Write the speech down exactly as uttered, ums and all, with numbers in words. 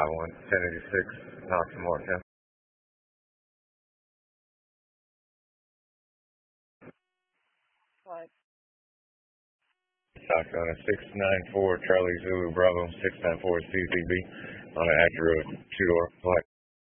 five one, ten eighty-six, Knox and Martin. What? Stock on a six nine four Charlie Zulu Bravo, six nine four C C B on an Acura two-door black.